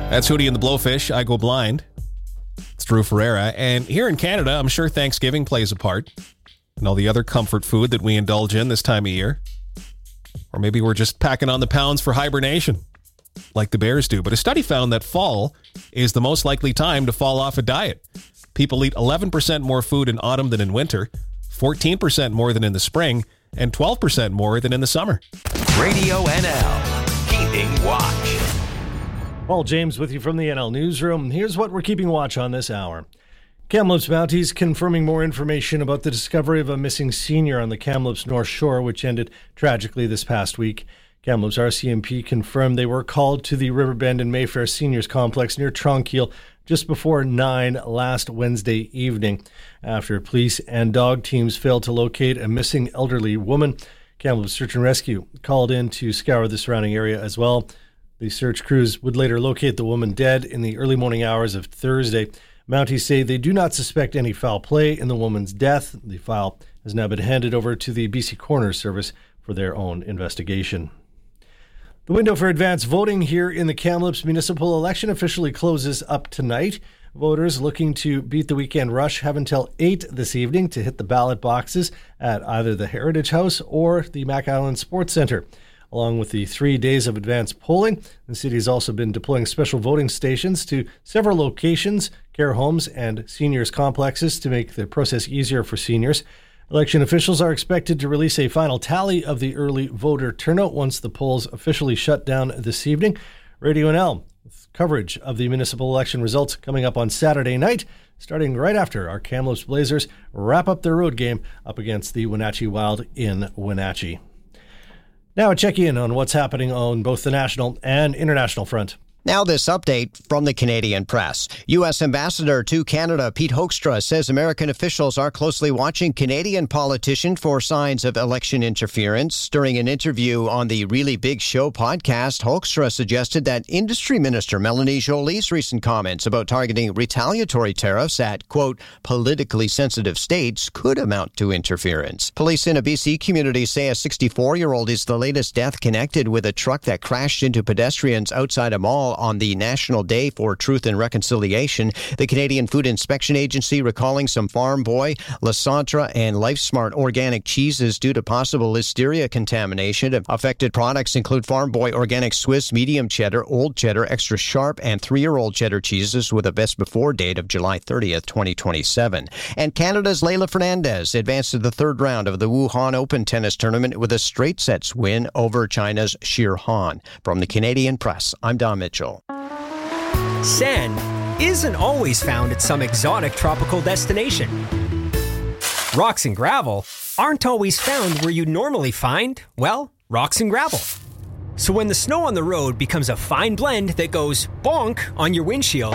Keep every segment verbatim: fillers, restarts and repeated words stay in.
That's Hootie and the Blowfish, I Go Blind. It's Drew Ferreira. And here in Canada, I'm sure Thanksgiving plays a part. And all the other comfort food that we indulge in this time of year. Or maybe we're just packing on the pounds for hibernation, like the bears do. But a study found that fall is the most likely time to fall off a diet. People eat eleven percent more food in autumn than in winter, fourteen percent more than in the spring, and twelve percent more than in the summer. Radio N L, Keeping Watch. Paul James with you from the N L Newsroom. Here's what we're keeping watch on this hour. Kamloops Mounties confirming more information about the discovery of a missing senior on the Kamloops North Shore, which ended tragically this past week. Kamloops R C M P confirmed they were called to the Riverbend and Mayfair Seniors Complex near Tronquil just before nine last Wednesday evening. After police and dog teams failed to locate a missing elderly woman, Kamloops Search and Rescue called in to scour the surrounding area as well. The search crews would later locate the woman dead in the early morning hours of Thursday. Mounties say they do not suspect any foul play in the woman's death. The file has now been handed over to the B C Coroner's Service for their own investigation. The window for advance voting here in the Kamloops municipal election officially closes up tonight. Voters looking to beat the weekend rush have until eight this evening to hit the ballot boxes at either the Heritage House or the Mac Island Sports Centre. Along with the three days of advance polling, the city has also been deploying special voting stations to several locations, care homes, and seniors complexes to make the process easier for seniors. Election officials are expected to release a final tally of the early voter turnout once the polls officially shut down this evening. Radio N L with coverage of the municipal election results coming up on Saturday night, starting right after our Kamloops Blazers wrap up their road game up against the Wenatchee Wild in Wenatchee. Now a check-in on what's happening on both the national and international front. Now this update from the Canadian press. U S Ambassador to Canada Pete Hoekstra says American officials are closely watching Canadian politicians for signs of election interference. During an interview on the Really Big Show podcast, Hoekstra suggested that Industry Minister Melanie Joly's recent comments about targeting retaliatory tariffs at, quote, politically sensitive states could amount to interference. Police in a B C community say a sixty-four-year-old is the latest death connected with a truck that crashed into pedestrians outside a mall on the National Day for Truth and Reconciliation. The Canadian Food Inspection Agency recalling some Farm Boy, La Centre, and LifeSmart organic cheeses due to possible listeria contamination. Affected products include Farm Boy organic Swiss medium cheddar, old cheddar, extra sharp, and three-year-old cheddar cheeses with a best before date of July thirtieth, twenty twenty-seven. And Canada's Leylah Fernandez advanced to the third round of the Wuhan Open tennis tournament with a straight sets win over China's Shir Han. From the Canadian Press, I'm Don Mitchell. Sand isn't always found at some exotic tropical destination. Rocks and gravel aren't always found where you normally find, well, rocks and gravel. So when the snow on the road becomes a fine blend that goes bonk on your windshield,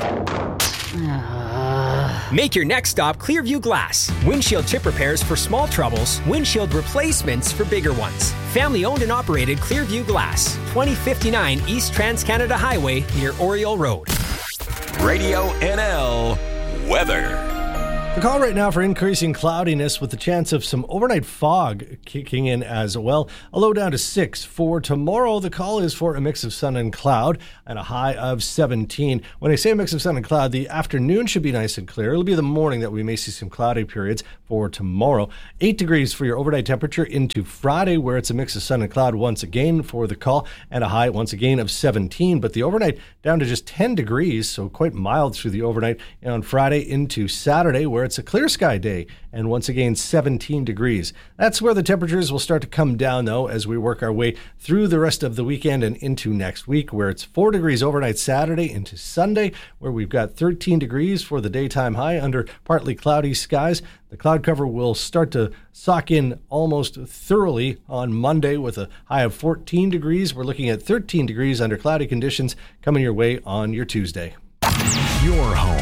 make your next stop Clearview Glass. Windshield chip repairs for small troubles, windshield replacements for bigger ones. Family owned and operated Clearview Glass, twenty fifty-nine East Trans-Canada Highway near Oriole Road. Radio N L weather. The call right now for increasing cloudiness with the chance of some overnight fog kicking in as well. A low down to six. For tomorrow, the call is for a mix of sun and cloud and a high of seventeen. When I say a mix of sun and cloud, the afternoon should be nice and clear. It'll be the morning that we may see some cloudy periods for tomorrow. Eight degrees for your overnight temperature into Friday, where it's a mix of sun and cloud once again for the call and a high once again of seventeen. But the overnight down to just ten degrees, so quite mild through the overnight. And on Friday into Saturday, where it's a clear sky day and once again seventeen degrees. That's where the temperatures will start to come down though as we work our way through the rest of the weekend and into next week, where it's four degrees overnight Saturday into Sunday, where we've got thirteen degrees for the daytime high under partly cloudy skies. The cloud cover will start to sock in almost thoroughly on Monday with a high of fourteen degrees. We're looking at thirteen degrees under cloudy conditions coming your way on your Tuesday. Your home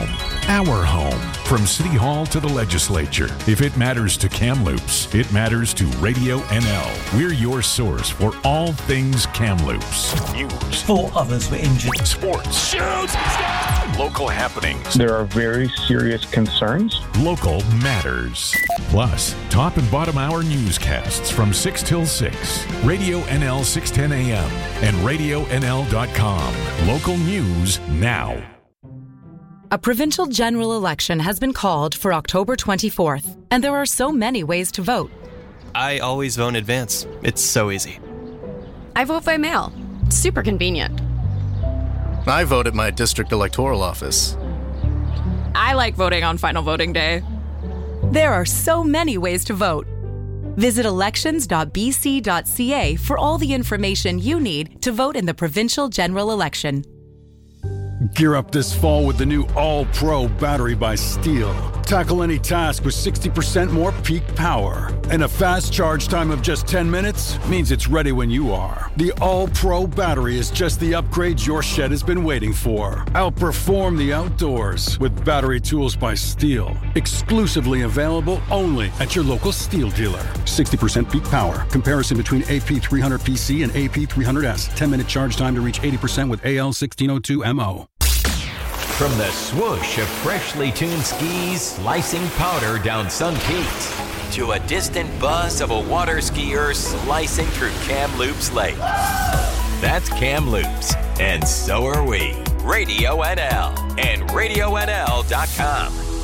our home. From City Hall to the legislature, if it matters to Kamloops, it matters to Radio N L. We're your source for all things Kamloops. News. Four others were injured. Sports. Shoots! Local happenings. There are very serious concerns. Local matters. Plus, top and bottom hour newscasts from six till six. Radio N L six ten A M and radio N L dot com. Local news now. A provincial general election has been called for October twenty-fourth, and there are so many ways to vote. I always vote in advance. It's so easy. I vote by mail. Super convenient. I vote at my district electoral office. I like voting on final voting day. There are so many ways to vote. Visit elections dot b c dot c a for all the information you need to vote in the provincial general election. Gear up this fall with the new All-Pro battery by Steel. Tackle any task with sixty percent more peak power. And a fast charge time of just ten minutes means it's ready when you are. The All-Pro battery is just the upgrade your shed has been waiting for. Outperform the outdoors with battery tools by Steel. Exclusively available only at your local Steel dealer. sixty percent peak power. Comparison between A P three hundred P C and A P three hundred S. ten minute charge time to reach eighty percent with A L sixteen oh two M O. From the swoosh of freshly tuned skis slicing powder down Sun Peaks to a distant buzz of a water skier slicing through Kamloops Lake. That's Kamloops, and so are we. Radio N L and radio N L dot com.